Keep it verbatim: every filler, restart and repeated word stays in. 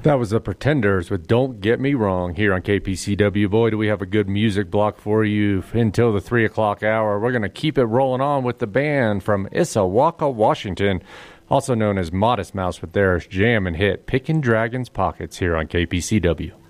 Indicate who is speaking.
Speaker 1: That was the Pretenders with Don't Get Me Wrong here on K P C W. Boy, do we have a good music block for you until the three o'clock hour. We're going to keep it rolling on with the band from Issaquah, Washington, also known as Modest Mouse with their jam and hit Pickin' Dragon's Pockets here on K P C W.